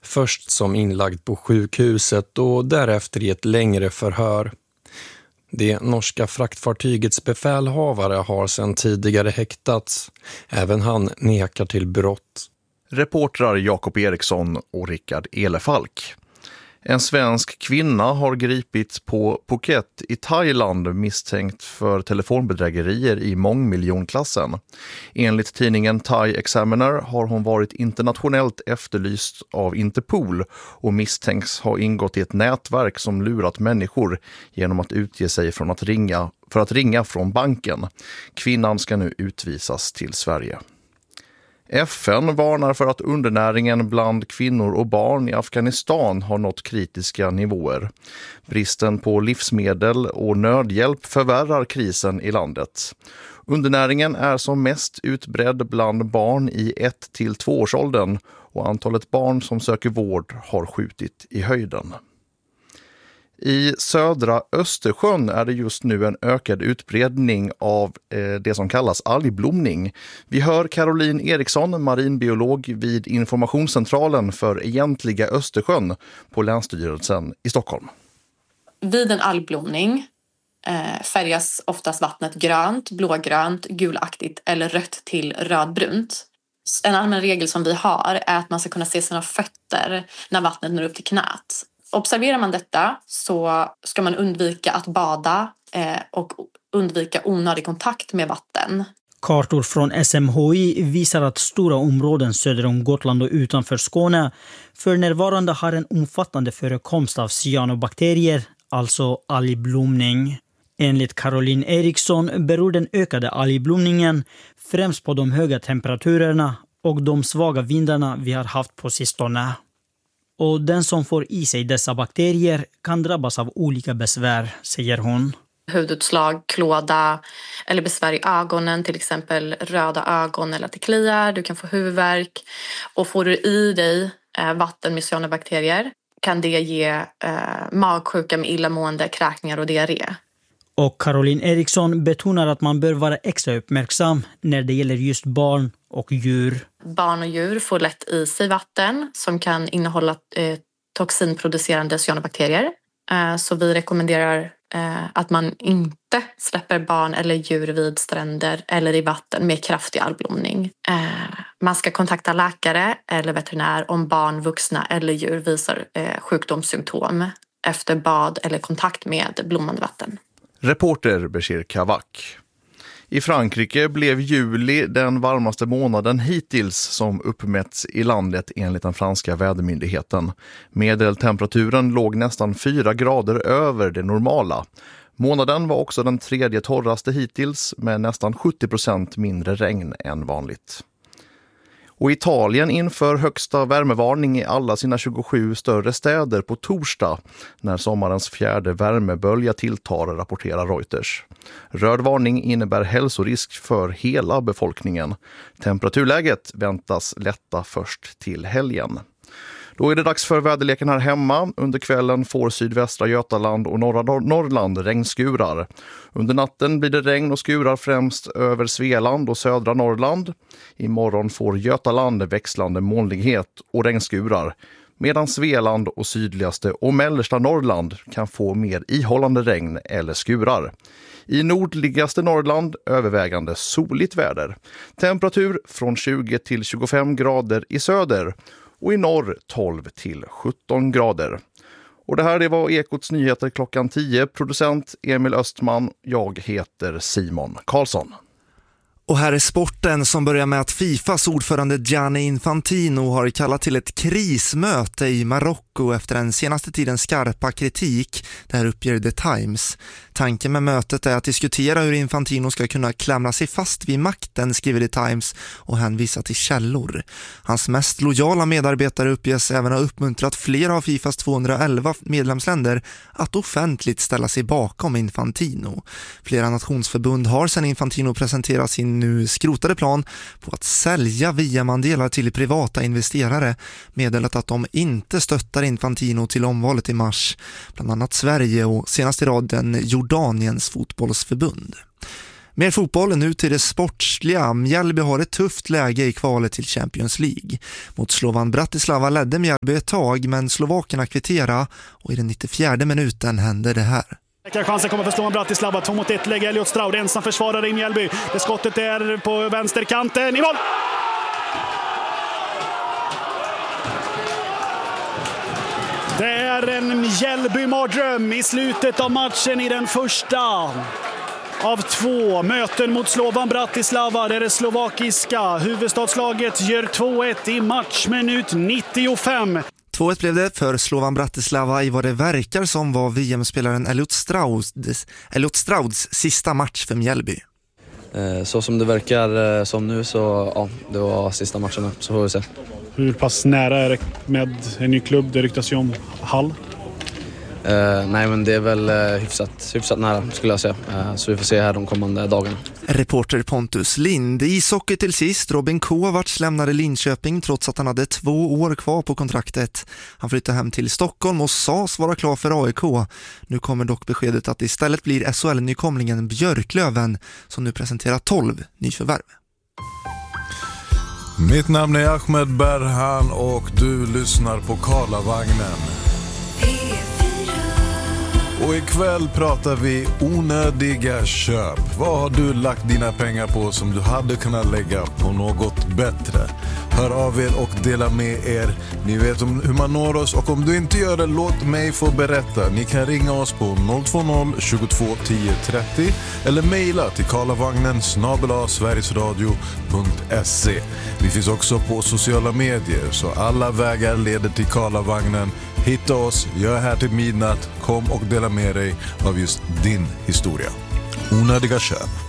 först som inlagd på sjukhuset och därefter i ett längre förhör. Det norska fraktfartygets befälhavare har sedan tidigare häktats. Även han nekar till brott. Reportrar Jakob Eriksson och Rickard Elefalk. En svensk kvinna har gripits på Phuket i Thailand misstänkt för telefonbedrägerier i mångmiljonklassen. Enligt tidningen Thai Examiner har hon varit internationellt efterlyst av Interpol och misstänks ha ingått i ett nätverk som lurat människor genom att utge sig för att ringa från banken. Kvinnan ska nu utvisas till Sverige. FN varnar för att undernäringen bland kvinnor och barn i Afghanistan har nått kritiska nivåer. Bristen på livsmedel och nödhjälp förvärrar krisen i landet. Undernäringen är som mest utbredd bland barn i 1-2-årsåldern och antalet barn som söker vård har skjutit i höjden. I södra Östersjön är det just nu en ökad utbredning av det som kallas algblomning. Vi hör Caroline Eriksson, marinbiolog vid informationscentralen för egentliga Östersjön på Länsstyrelsen i Stockholm. Vid en algblomning färgas oftast vattnet grönt, blågrönt, gulaktigt eller rött till rödbrunt. En allmän regel som vi har är att man ska kunna se sina fötter när vattnet når upp till knät. Observerar man detta så ska man undvika att bada och undvika onödig kontakt med vatten. Kartor från SMHI visar att stora områden söder om Gotland och utanför Skåne för närvarande har en omfattande förekomst av cyanobakterier, alltså algblomning. Enligt Caroline Eriksson beror den ökade algblomningen främst på de höga temperaturerna och de svaga vindarna vi har haft på sistone. Och den som får i sig dessa bakterier kan drabbas av olika besvär, säger hon. Hudutslag, klåda eller besvär i ögonen, till exempel röda ögon eller att det kliar. Du kan få huvudvärk. Och får du i dig vatten med cyanobakterier kan det ge magsjuka med illamående, kräkningar och diarré. Och Caroline Eriksson betonar att man bör vara extra uppmärksam när det gäller just barn och djur. Barn och djur får lätt i sig vatten som kan innehålla toxinproducerande cyanobakterier. Så vi rekommenderar att man inte släpper barn eller djur vid stränder eller i vatten med kraftig algblomning. Man ska kontakta läkare eller veterinär om barn, vuxna eller djur visar sjukdomssymptom efter bad eller kontakt med blommande vatten. Reporter Bashir Kavak. I Frankrike blev juli den varmaste månaden hittills som uppmätts i landet enligt den franska vädermyndigheten. Medeltemperaturen låg nästan 4 grader över det normala. Månaden var också den tredje torraste hittills med nästan 70% mindre regn än vanligt. Och Italien inför högsta värmevarning i alla sina 27 större städer på torsdag när sommarens fjärde värmebölja tilltar, rapporterar Reuters. Röd varning innebär hälsorisk för hela befolkningen. Temperaturläget väntas lätta först till helgen. Då är det dags för väderleken här hemma. Under kvällen får sydvästra Götaland och norra Norrland regnskurar. Under natten blir det regn och skurar främst över Svealand och södra Norrland. Imorgon får Götaland växlande molnighet och regnskurar, medan Svealand och sydligaste och mellersta Norrland kan få mer ihållande regn eller skurar. I nordligaste Norrland övervägande soligt väder. Temperatur från 20 till 25 grader i söder och i norr 12 till 17 grader. Och det var Ekots nyheter klockan 10. Producent Emil Östman, jag heter Simon Karlsson. Och här är sporten som börjar med att Fifas ordförande Gianni Infantino har kallat till ett krismöte i Marocko efter den senaste tidens skarpa kritik. Det här uppger The Times. Tanken med mötet är att diskutera hur Infantino ska kunna klamra sig fast vid makten, skriver The Times och hänvisar till källor. Hans mest lojala medarbetare uppges även ha uppmuntrat flera av Fifas 211 medlemsländer att offentligt ställa sig bakom Infantino. Flera nationsförbund har sedan Infantino presenterat sin nu skrotade plan på att sälja via-mandelar till privata investerare meddelat att de inte stöttar Infantino till omvalet i mars, bland annat Sverige och senast i raden Jordaniens fotbollsförbund. Mer fotboll nu till det sportsliga. Mjällby har ett tufft läge i kvalet till Champions League. Mot Slovan Bratislava ledde Mjällby ett tag, men slovakerna kvitterade och i den 94:e minuten hände det här. Chansen kommer för Slovan Bratislava. 2-1 lägger Elliot Stroud ensam försvarare i Mjällby. Det skottet är på vänsterkanten. I mål! Det är en Mjällby-mardröm i slutet av matchen i den första av 2 möten mot Slovan Bratislava, där det slovakiska huvudstadslaget gör 2-1 i matchminut 95. 2-1 blev det för Slovan Bratislava i vad det verkar som var VM-spelaren Elliot Strouds sista match för Mjällby. Så som det verkar som nu så ja, det var sista matchen, så får vi se. Hur pass nära är det med en ny klubb? Det ryktas ju om Hall. Nej, men det är väl hyfsat nära skulle jag säga. Så vi får se här de kommande dagarna. Reporter Pontus Lind. Ishockey till sist. Robin Kovacs lämnade Linköping trots att han hade 2 år kvar på kontraktet. Han flyttade hem till Stockholm och sades vara klar för AIK. Nu kommer dock beskedet att det istället blir SHL-nykomlingen Björklöven som nu presenterar 12 nyförvärv. Mitt namn är Ahmed Berhan och du lyssnar på Karlavagnen. Och ikväll pratar vi onödiga köp. Vad har du lagt dina pengar på som du hade kunnat lägga på något bättre? Hör av er och dela med er. Ni vet hur man når oss, och om du inte gör det, låt mig få berätta. Ni kan ringa oss på 020 22 10 30 eller mejla till karlavagnen@sverigesradio.se. Vi finns också på sociala medier, så alla vägar leder till Karlavagnen. Hitta oss, jag är här till midnatt. Kom och dela med dig av just din historia. Onödiga köp.